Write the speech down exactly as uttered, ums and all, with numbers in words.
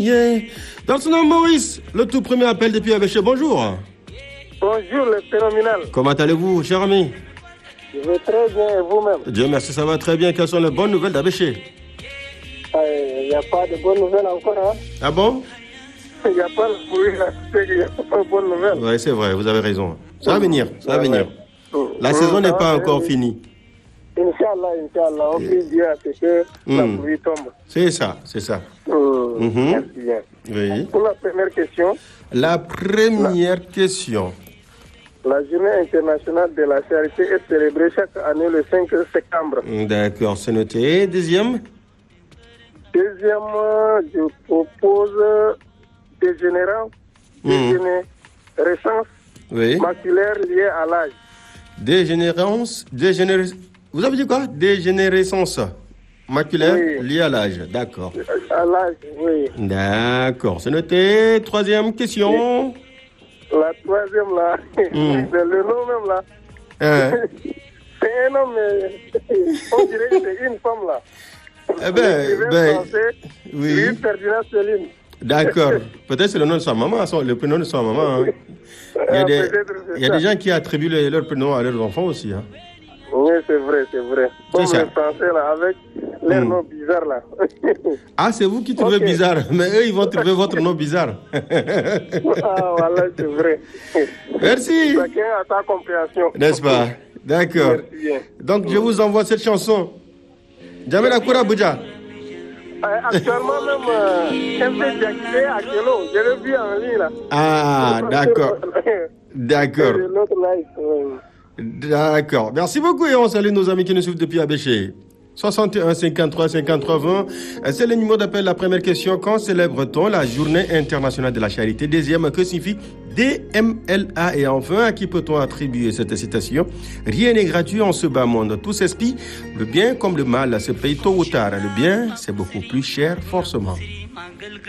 bien. Dans son nom, Maurice, le tout premier appel depuis Abéché. Bonjour. Bonjour, le phénoménal. Comment allez-vous, cher ami? Je vais très bien, et vous-même? Dieu merci, ça va très bien. Quelles sont les bonnes nouvelles d'Abéché? Il n'y a pas de bonnes nouvelles encore, hein? Ah bon? Il n'y a pas de bruit, là. Il n'y a pas de bonnes nouvelles. Oui, c'est vrai, vous avez raison. Ça va venir, ça va Ouais, venir. ouais. La Mmh, saison n'est pas oui, encore oui. finie. Inch'Allah, Inch'Allah, on peut dire que la Mmh. pluie tombe. C'est ça, c'est ça. Mmh. Mhm. Merci bien. Oui. Pour la première question, La première question. la journée internationale de la charité est célébrée chaque année le cinq septembre. D'accord, c'est noté. Deuxième. Deuxième, je propose dégénérance, Mmh. dégénérescence Oui. maculaire liée à l'âge. Dégénérance, dégénéré... Vous avez dit quoi? Dégénérescence maculaire Oui. liée à l'âge. D'accord. À l'âge, oui. D'accord, c'est noté. Troisième question. La troisième, là, Mm. le nom même, là, Hein? c'est un homme, mais on dirait que c'est une femme, là. Eh ben, L'écrivain ben, français, oui. Louis Ferdinand Céline. D'accord. Peut-être c'est le nom de sa maman, son- le prénom de sa maman. Hein. Il y a, Ah, des, peut-être c'est il y a ça. des gens qui attribuent le- leur prénom à leurs enfants aussi. Hein. Oui, c'est vrai, c'est vrai. Comme ça. les Français, là, avec leur Mm. nom bizarre, là. Ah, c'est vous qui trouvez Ok. bizarre, mais eux, ils vont trouver votre nom bizarre. Ah, voilà, c'est vrai. Merci. Chacun a sa compréhension. N'est-ce pas? D'accord. Merci bien. Donc, je vous envoie cette chanson. Jamila Koura Bouja. Euh, Actuellement, même, euh, M C Diakité à Kelo, je l'ai vu en ligne, là. Ah, d'accord. D'accord. Et l'autre, là, il- euh, D'accord. Merci beaucoup et on salue nos amis qui nous suivent depuis Abéché. soixante et un cinquante-trois cinquante-trois vingt. C'est le numéro d'appel. La première question. Quand célèbre-t-on la journée internationale de la charité? Deuxième, que signifie D M L A? Et enfin, à qui peut-on attribuer cette citation? Rien n'est gratuit en ce bas monde. Tout s'expie. Le bien comme le mal se paye tôt ou tard. Le bien, c'est beaucoup plus cher, forcément.